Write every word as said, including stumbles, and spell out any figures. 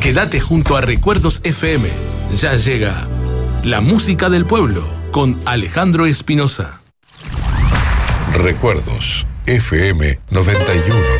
Quédate junto a Recuerdos F M. Ya llega La Música del Pueblo con Alejandro Espinosa. Recuerdos F M noventa y uno